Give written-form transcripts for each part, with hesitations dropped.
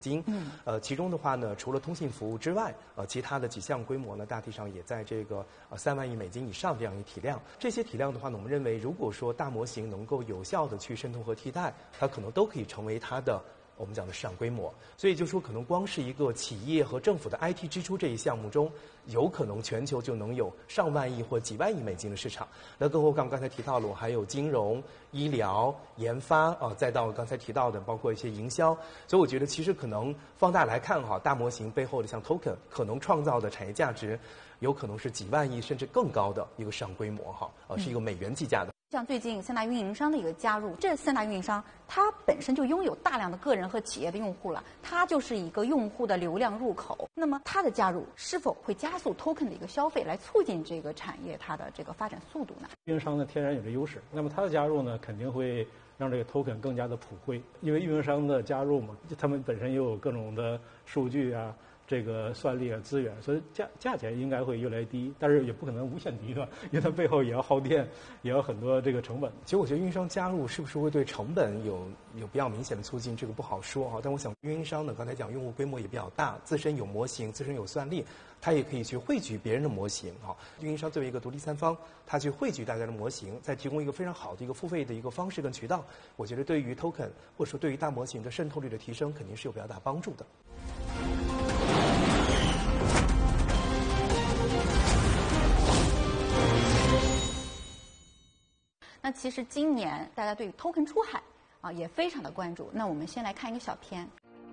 其中的话呢，除了通信服务之外，其他的几项规模呢，大体上也在这个3万亿美金以上这样一体量。这些体量的话呢，我们认为，如果说大模型能够有效的去渗透和替代，它可能都可以成为它的我们讲的市场规模。所以就说，可能光是一个企业和政府的 IT 支出这一项目中，有可能全球就能有上万亿或几万亿美金的市场。那更何况刚才提到了，我还有金融、医疗、研发再到刚才提到的包括一些营销。所以我觉得其实可能放大来看大模型背后的像 token 可能创造的产业价值，有可能是几万亿甚至更高的一个市场规模是一个美元计价的。 像最近3大运营商的一个加入，这3大运营商它本身就拥有大量的个人和企业的用户了，它就是一个用户的流量入口。那么它的加入是否会加速 token 的一个消费，来促进这个产业它的这个发展速度呢？ 运营商呢天然有这优势，那么它的加入呢肯定会让这个 token 更加的普惠，因为运营商的加入嘛，他们本身又有各种的数据啊。这个算力资源，所以价钱应该会越来越低，但是也不可能无限低的，因为它背后也要耗电，也要很多这个成本。 其实我觉得运营商加入是不是会对成本有比较明显的促进，这个不好说但我想运营商呢，刚才讲用户规模也比较大，自身有模型，自身有算力，它也可以去汇聚别人的模型运营商作为一个独立三方，它去汇聚大家的模型，再提供一个非常好的一个付费的一个方式跟渠道，我觉得对于 token 或者说对于大模型的渗透率的提升，肯定是有比较大帮助的。 那其实今年大家对于 token 出海也非常的关注。那我们先来看一个小片。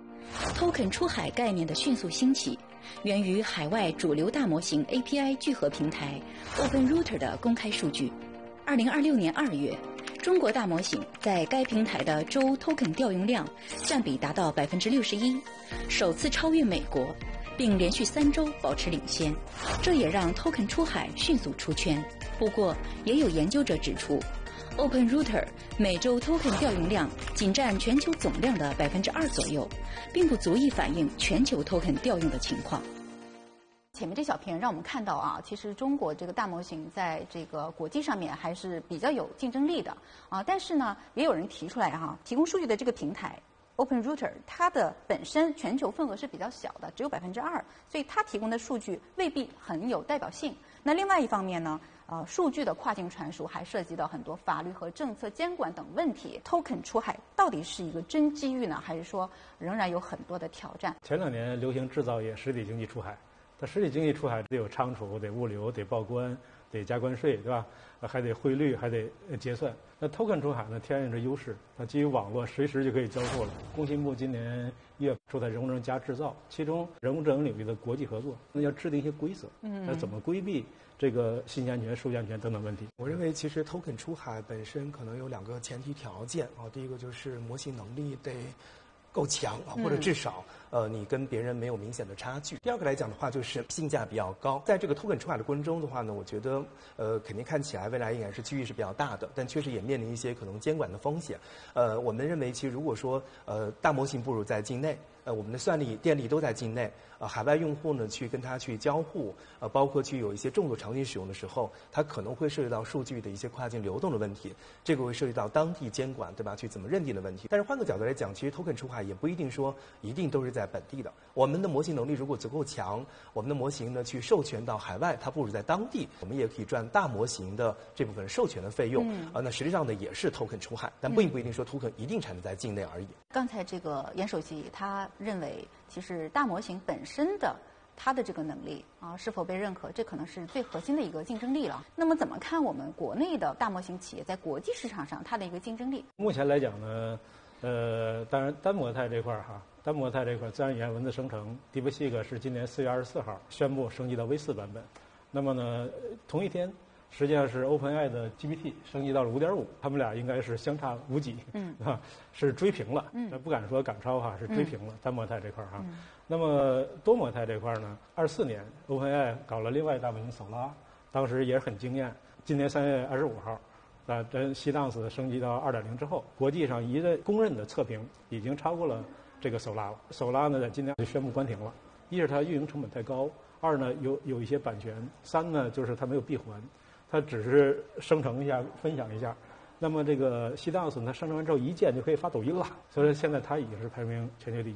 token 出海概念的迅速兴起，源于海外主流大模型 API 聚合平台 OpenRouter 的公开数据。2026年2月，中国大模型在该平台的周 token 调用量占比达到61%，首次超越美国，并连续3周保持领先，这也让 token 出海迅速出圈。不过，也有研究者指出，OpenRouter 每周 token 调用量仅占全球总量的2%左右，并不足以反映全球 token 调用的情况。 前面这小片让我们看到其实中国这个大模型在这个国际上面还是比较有竞争力的但是呢，也有人提出来提供数据的这个平台 OpenRouter 它的本身全球份额是比较小的，只有2%，所以它提供的数据未必很有代表性。那另外一方面呢，数据的跨境传输还涉及到很多法律和政策监管等问题。token 出海到底是一个真机遇呢，还是说仍然有很多的挑战？ 前2年流行制造业、实体经济出海，它实体经济出海得有仓储、得物流、得报关、得加关税，对吧？还得汇率，还得结算。那 token 出海呢，天然有这优势，它基于网络，随时就可以交付了。工信部今年1月出台人工智能加制造，其中人工智能领域的国际合作，那要制定一些规则，那怎么规避这个信息安全、数据安全等等问题。 我认为其实 token 出海本身可能有2个前提条件第一个就是模型能力得够强或者至少你跟别人没有明显的差距。第二个来讲的话，就是性价比较高。在这个 token 出海的过程中的话呢，我觉得肯定看起来未来应该是机遇是比较大的，但确实也面临一些可能监管的风险。我们认为其实如果说大模型部署在境内，我们的算力、电力都在境内，海外用户呢去跟它去交互，包括去有一些重度场景使用的时候，它可能会涉及到数据的一些跨境流动的问题，这个会涉及到当地监管，对吧？去怎么认定的问题。但是换个角度来讲，其实 token 出海也不一定说一定都是在本地的。我们的模型能力如果足够强，我们的模型呢去授权到海外，它部署在当地，我们也可以赚大模型的这部分授权的费用。那实际上呢也是 token 出海，但并不一定说 token 一定产生在境内而已。 刚才这个严首席他认为，其实大模型本身的它的这个能力是否被认可，这可能是最核心的一个竞争力了。那么怎么看我们国内的大模型企业在国际市场上它的一个竞争力？ 目前来讲呢，当然单模态这块单模态这块自然语言文字生成 DeepSeek 是今年4月24号宣布升级到 V4 版本。那么呢，同一天实际上是 OpenAI 的 GPT 升级到了 5.5， 他们俩应该是相差无几，是追平了，不敢说赶超是追平了单模态这块那么多模态这块呢，24年 OpenAI 搞了另外一大模型索拉，当时也是很惊艳。今年3月25号，真西当斯升级到 2.0 之后，国际上一个公认的测评已经超过了这个索拉了。索拉呢，在今年就宣布关停了，一是它运营成本太高，二呢有一些版权，三呢就是它没有闭环。它只是生成一下、分享一下，那么这个西当斯它生成完之后一键就可以发抖音了，所以现在它已经是排名全球第一了。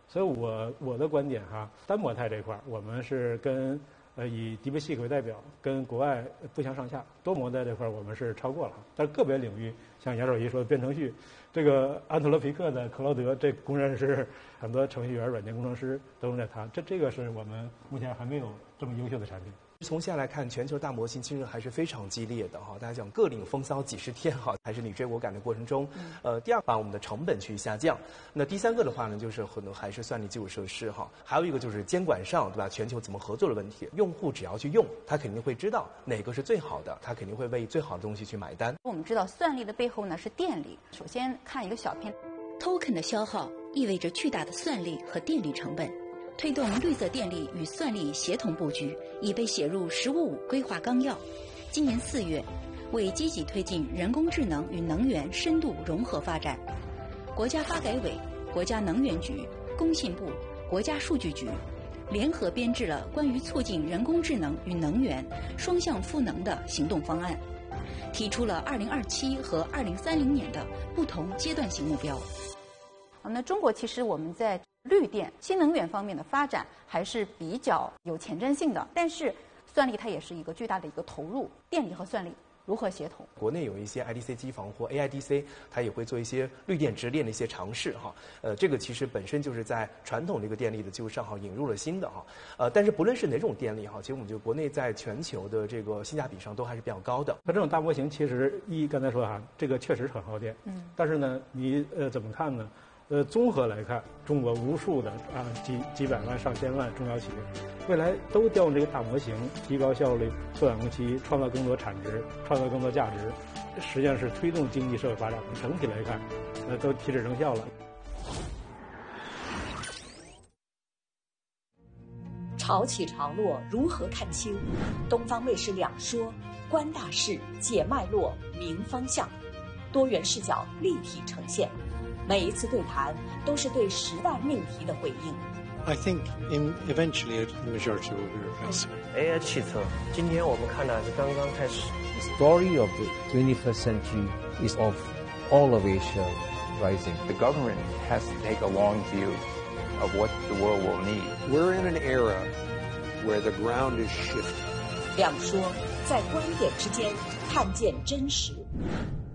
所以我的观点哈，单模态这块儿，我们是跟以DeepSeek为代表，跟国外不相上下。多模态这块儿我们是超过了，但是个别领域，像杨守义说的编程序，这个安特罗皮克的克劳德，这公认是很多程序员、软件工程师都用在它。这个是我们目前还没有这么优秀的产品。 从现在来看，全球大模型竞争还是非常激烈的哈。大家讲各领风骚几十天哈，还是你追我赶的过程中。第二，把我们的成本去下降。那第三个的话呢，就是可能还是算力基础设施哈。还有一个就是监管上，对吧？全球怎么合作的问题。用户只要去用，他肯定会知道哪个是最好的，他肯定会为最好的东西去买单。 我们知道算力的背后呢是电力。首先看一个小片 ，token 的消耗意味着巨大的算力和电力成本。推动绿色电力与算力协同布局已被写入“十五五”规划纲要。今年4月，为积极推进人工智能与能源深度融合发展，国家发改委、国家能源局、工信部、国家数据局联合编制了关于促进人工智能与能源双向赋能的行动方案，提出了2027和2030年的不同阶段性目标。 那中国其实我们在绿电、新能源方面的发展还是比较有前瞻性的，但是算力它也是一个巨大的一个投入，电力和算力如何协同？ 国内有一些 IDC 机房或 AIDC， 它也会做一些绿电直链的一些尝试哈。这个其实本身就是在传统这个电力的基础上哈引入了新的哈。但是不论是哪种电力哈，其实我们就国内在全球的这个性价比上都还是比较高的。 那这种大模型其实刚才说哈，这个确实很耗电。但是呢，你怎么看呢？综合来看，中国无数的几百万、上千万中小企业，未来都调用这个大模型，提高效率、缩短工期、创造更多产值、创造更多价值，实际上是推动经济社会发展。整体来看，都提质成效了。 潮起潮落，如何看清？东方卫视两说，观大势，解脉络，明方向，多元视角立体呈现。每一次对谈都是对时代命题的回应。 I think eventually the majority will be replaced. AI 汽车，今天我们看的是刚刚开始。 The story of the 21st century is of all of Asia rising. The government has to take a long view of what the world will need. We're in an era where the ground is shifting. 两说，在观点之间看见真实。